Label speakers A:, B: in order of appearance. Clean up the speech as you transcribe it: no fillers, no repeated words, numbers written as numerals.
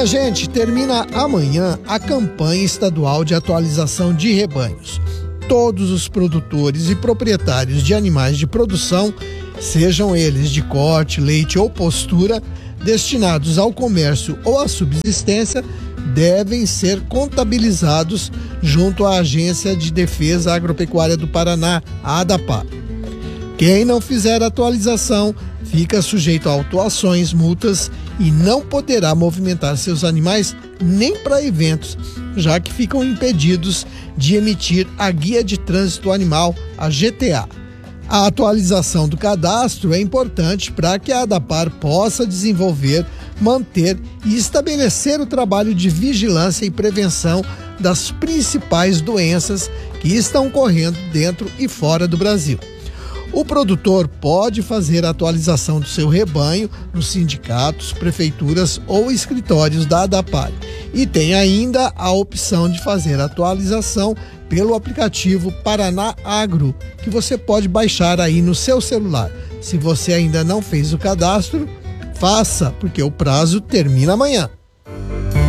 A: Minha gente, termina amanhã a campanha estadual de atualização de rebanhos. Todos os produtores e proprietários de animais de produção, sejam eles de corte, leite ou postura, destinados ao comércio ou à subsistência, devem ser contabilizados junto à Agência de Defesa Agropecuária do Paraná, a ADAPAR. Quem não fizer atualização fica sujeito a autuações, multas e não poderá movimentar seus animais nem para eventos, já que ficam impedidos de emitir a Guia de Trânsito Animal, a GTA. A atualização do cadastro é importante para que a ADAPAR possa desenvolver, manter e estabelecer o trabalho de vigilância e prevenção das principais doenças que estão ocorrendo dentro e fora do Brasil. O produtor pode fazer a atualização do seu rebanho nos sindicatos, prefeituras ou escritórios da ADAPAR. E tem ainda a opção de fazer a atualização pelo aplicativo Paraná Agro, que você pode baixar aí no seu celular. Se você ainda não fez o cadastro, faça, porque o prazo termina amanhã.